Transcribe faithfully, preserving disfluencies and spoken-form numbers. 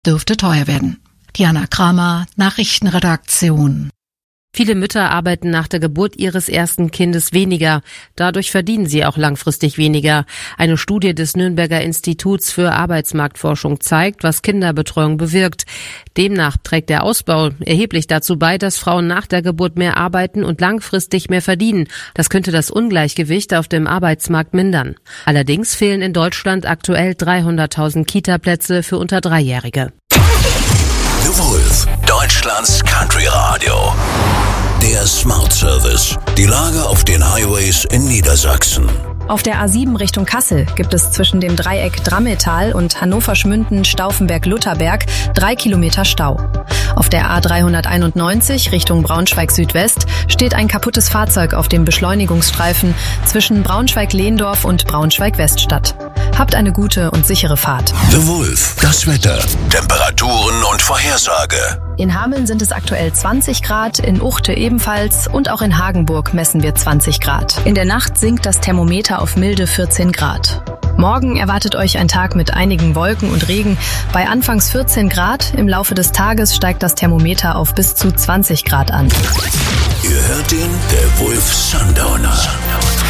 dürfte teuer werden. Diana Kramer, Nachrichtenredaktion. Viele Mütter arbeiten nach der Geburt ihres ersten Kindes weniger. Dadurch verdienen sie auch langfristig weniger. Eine Studie des Nürnberger Instituts für Arbeitsmarktforschung zeigt, was Kinderbetreuung bewirkt. Demnach trägt der Ausbau erheblich dazu bei, dass Frauen nach der Geburt mehr arbeiten und langfristig mehr verdienen. Das könnte das Ungleichgewicht auf dem Arbeitsmarkt mindern. Allerdings fehlen in Deutschland aktuell dreihunderttausend Kita-Plätze für unter Dreijährige. The Wolf, Deutschlands Country Radio. Der Smart Service. Die Lage auf den Highways in Niedersachsen. Auf der A sieben Richtung Kassel gibt es zwischen dem Dreieck Drammetal und Hannover-Schmünden-Stauffenberg-Lutherberg drei Kilometer Stau. Auf der A dreihunderteinundneunzig Richtung Braunschweig-Südwest steht ein kaputtes Fahrzeug auf dem Beschleunigungsstreifen zwischen Braunschweig-Lehndorf und Braunschweig-Weststadt. Habt eine gute und sichere Fahrt. The Wolf, das Wetter, Temperaturen und Vorhersage. In Hameln sind es aktuell zwanzig Grad, in Uchte ebenfalls und auch in Hagenburg messen wir zwanzig Grad. In der Nacht sinkt das Thermometer auf milde vierzehn Grad. Morgen erwartet euch ein Tag mit einigen Wolken und Regen. Bei anfangs vierzehn Grad, im Laufe des Tages steigt das Thermometer auf bis zu zwanzig Grad an. Ihr hört ihn, der Wolf Sundowner.